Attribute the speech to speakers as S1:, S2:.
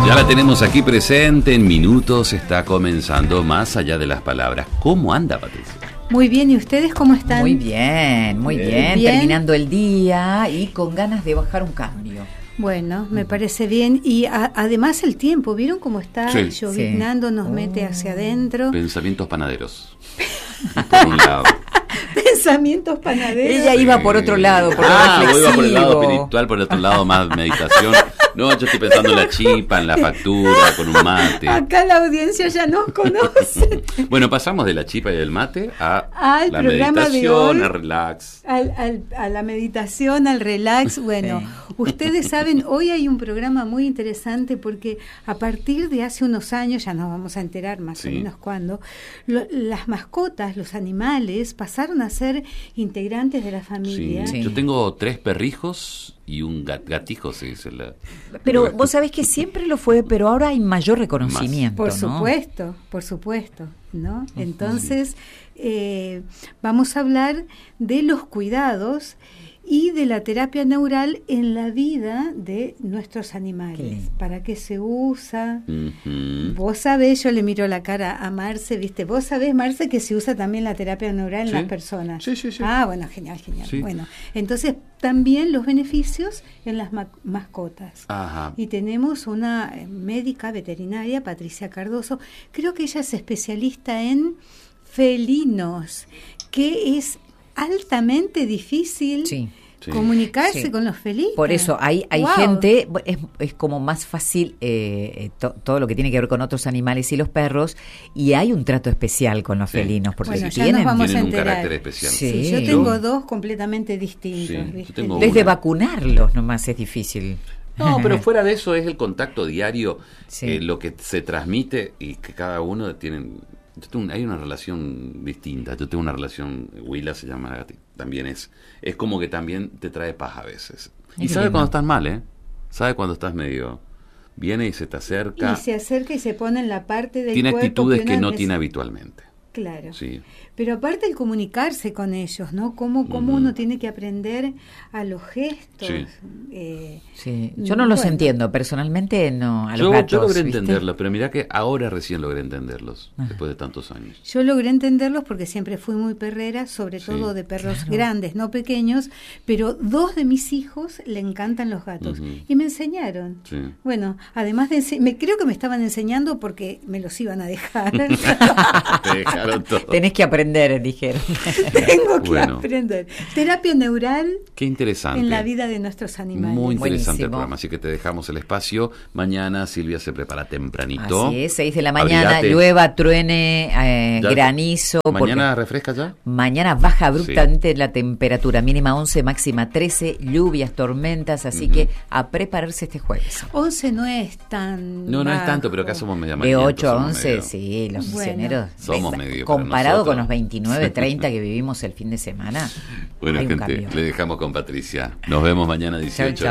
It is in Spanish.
S1: Ya la tenemos aquí presente, en minutos está comenzando Más allá de las palabras. ¿Cómo anda, Patricia?
S2: Muy bien, ¿y ustedes cómo están?
S3: Muy bien, muy bien. Terminando el día y con ganas de bajar un cambio.
S2: Bueno, me parece bien. Y además el tiempo, ¿vieron cómo está lloviznando? Nos mete hacia adentro.
S1: Pensamientos panaderos. Por un lado.
S2: Pensamientos panaderos.
S3: Ella iba por otro lado, por lo reflexivo.
S1: Iba por el lado espiritual, por el otro lado más meditación. No, yo estoy pensando en la chipa, en la factura, con un mate.
S2: Acá la audiencia ya nos conoce.
S1: Bueno, pasamos de la chipa y del mate a la
S2: programa
S1: meditación,
S2: de hoy,
S1: al relax.
S2: A la meditación, al relax. Bueno, ustedes saben, hoy hay un programa muy interesante porque a partir de hace unos años, ya nos vamos a enterar más o menos cuándo, las mascotas, los animales, pasaron a ser integrantes de la familia.
S1: Sí. Yo tengo 3 perrijos y un gatijo, se dice.
S3: Pero vos sabés que siempre lo fue, pero ahora hay mayor reconocimiento.
S2: Por supuesto, ¿no? Entonces, vamos a hablar de los cuidados y de la terapia neural en la vida de nuestros animales. ¿Para qué se usa? Vos sabés, yo le miro la cara a Marce, ¿viste? Vos sabés, Marce, que se usa también la terapia neural en las personas.
S1: Sí.
S2: Ah, bueno, genial.
S1: Sí.
S2: Bueno, entonces también los beneficios en las mascotas.
S1: Ajá.
S2: Y tenemos una médica veterinaria, Patricia Cardoso, creo que ella es especialista en felinos, que es altamente difícil comunicarse con los felinos.
S3: Por eso hay gente, es como más fácil todo lo que tiene que ver con otros animales y los perros, y hay un trato especial con los felinos, porque
S2: tienen
S1: un carácter especial.
S2: Sí, yo tengo 2 completamente distintos.
S3: Desde vacunarlos nomás es difícil.
S1: No, pero fuera de eso es el contacto diario, lo que se transmite y que cada uno tiene... hay una relación distinta. Yo tengo una relación, Willa se llama Gati, también es como que también te trae paz a veces. Y sabe cuando estás mal, sabe cuando estás medio... Viene y se te acerca.
S2: Y se acerca y se pone en la parte del
S1: tiene
S2: cuerpo.
S1: Tiene actitudes que no tiene habitualmente.
S2: Claro.
S1: Sí.
S2: Pero aparte el comunicarse con ellos, ¿no? Cómo uno tiene que aprender a los gestos.
S3: Yo no los entiendo, personalmente no, a los gatos.
S1: Yo logré entenderlos, pero mirá que ahora recién logré entenderlos, después de tantos años.
S2: Yo logré entenderlos porque siempre fui muy perrera, sobre todo de perros grandes, no pequeños, pero 2 de mis hijos le encantan los gatos y me enseñaron. Sí. Bueno, además creo que me estaban enseñando porque me los iban a dejar.
S1: Te dejaron todo.
S3: Tenés que aprender, dijeron.
S2: Tengo que aprender. Terapia neural.
S1: Qué interesante.
S2: En la vida de nuestros animales.
S1: Muy interesante el programa, así que te dejamos el espacio. Mañana Silvia se prepara tempranito.
S3: Así es, 6 de la mañana, llueva, truene, granizo.
S1: ¿Mañana refresca ya?
S3: Mañana baja abruptamente la temperatura, mínima 11, máxima 13, lluvias, tormentas, así que a prepararse este jueves.
S2: 11 no es tan
S1: No es tanto, pero acá somos media
S3: de 8 a 11, sí, los misioneros.
S1: Somos medio.
S3: Comparado con los 29, 30 que vivimos el fin de semana.
S1: Bueno, gente, le dejamos con Patricia. Nos vemos mañana 18.